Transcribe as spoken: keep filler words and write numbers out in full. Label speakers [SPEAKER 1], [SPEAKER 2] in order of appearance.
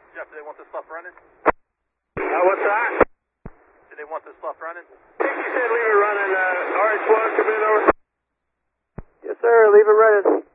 [SPEAKER 1] Jeff, do they want this stuff running?
[SPEAKER 2] Uh, what's that?
[SPEAKER 1] Do they want this stuff running?
[SPEAKER 2] I think you said leave it running. Uh, R H one, come in over.
[SPEAKER 3] Yes, sir. Leave it running.